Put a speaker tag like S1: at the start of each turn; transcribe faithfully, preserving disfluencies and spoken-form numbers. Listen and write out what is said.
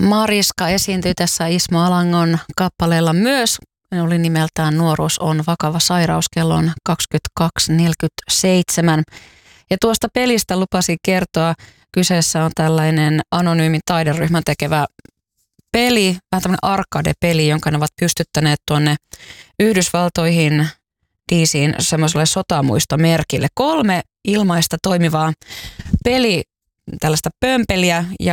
S1: Mariska esiintyi tässä Ismo Alangon kappaleella myös. Oli nimeltään Nuoruus on vakava sairaus, kello on kaksikymmentäkaksi neljäkymmentäseitsemän. Ja tuosta pelistä lupasin kertoa, kyseessä on tällainen anonyymin taideryhmän tekevä peli, vähän tämmöinen arcade-peli, jonka ne ovat pystyttäneet tuonne Yhdysvaltoihin D C:in semmoiselle sotamuistomerkille. Kolme ilmaista toimivaa peli, tällaista pömpeliä, ja